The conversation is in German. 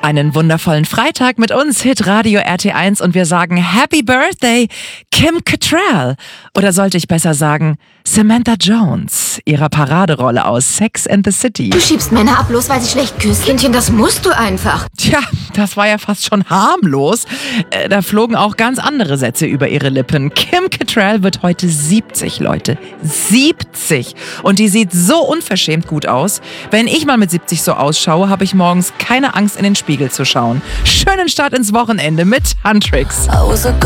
Einen wundervollen Freitag mit uns, Hitradio RT1, und wir sagen Happy Birthday, Kim Cattrall. Oder sollte ich besser sagen, Samantha Jones, ihrer Paraderolle aus Sex and the City. Du schiebst Männer ab, bloß weil sie schlecht küssen. Kindchen, das musst du einfach. Tja, das war ja fast schon harmlos. Da flogen auch ganz andere Sätze über ihre Lippen. Kim Cattrall wird heute 70, Leute. 70! Und die sieht so unverschämt gut aus. Wenn ich mal mit 70 so ausschaue, habe ich morgens keine Angst, in den Spiegel zu schauen. Schönen Start ins Wochenende mit Huntrix.